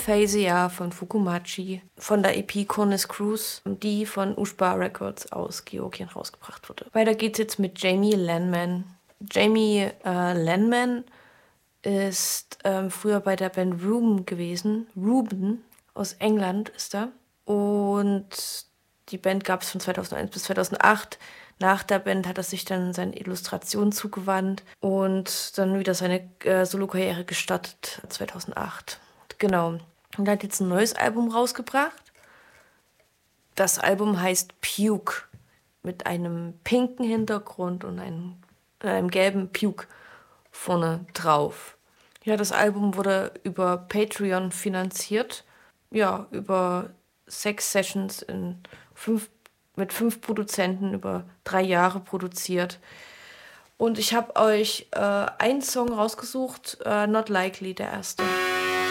Aphasia von Fukumachi, von der EP Cornus Cruise, die von Ushba Records aus Georgien rausgebracht wurde. Weiter geht's jetzt mit Jamie Lanman. Jamie Lanman ist früher bei der Band Ruben gewesen. Ruben aus England ist er. Und die Band gab es von 2001 bis 2008. Nach der Band hat er sich dann seinen Illustrationen zugewandt und dann wieder seine Solo-Karriere gestartet 2008. Genau. Und er hat jetzt ein neues Album rausgebracht. Das Album heißt Puke mit einem pinken Hintergrund und einem gelben Puke vorne drauf. Ja, das Album wurde über Patreon finanziert. Ja, über 6 Sessions mit 5 Produzenten über 3 Jahre produziert. Und ich habe euch einen Song rausgesucht, Not Likely, der erste.